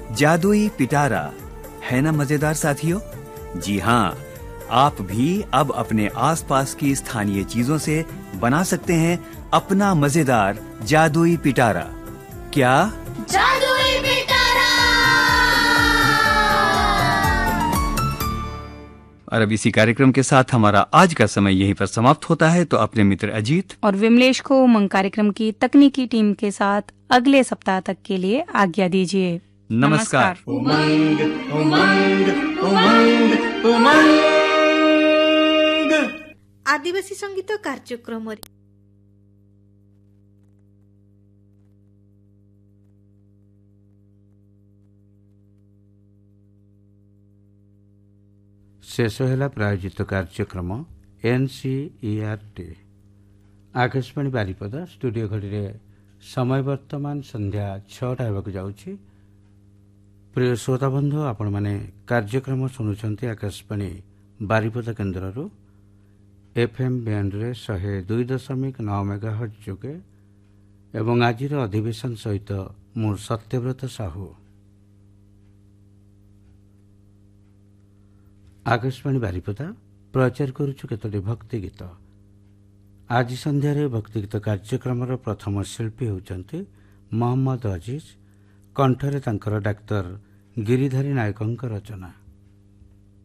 जादुई पिटारा, है ना मजेदार साथियों? जी हाँ, आप भी अब अपने आसपास की स्थानीय चीजों से बना सकते हैं अपना मजेदार जादुई पिटारा। क्या जादुई पिटारा? और अब इसी कार्यक्रम के साथ हमारा आज का समय यहीं पर समाप्त होता है। तो अपने मित्र अजीत और विमलेश को उमंग कार्यक्रम की तकनीकी टीम के साथ अगले सप्ताह तक के लिए आज्ञा दीजिए। नमस्कार। उमंग उमंग उमंग उमंग। आदिवासी संगीत कार्यक्रम शेष है प्रायोजित कार्यक्रम NCERT आकाशवाणी बारिपदा स्टूडियो घड़ी समय वर्तमान संध्या 6टा होगा जाऊँगी। प्रिय श्रोता बंधु, आपण मैंने कार्यक्रम शुणुंट आकाशवाणी बारिपदा केन्द्र FM बैंड 102.9 मेगाहर्ट्ज जोगे एवं आज अधिवेशन सहित मु सत्यव्रत साहू। आकाशवाणी बारिपदा प्रचार करुछु केतोटी भक्ति गीत। आज संध्यारे भक्ति गीत कार्यक्रम प्रथम शिल्पी होउचंती मोहम्मद अजीज, कंठरे तांकर डाक्तर गिरिधारी नायकंक रचना।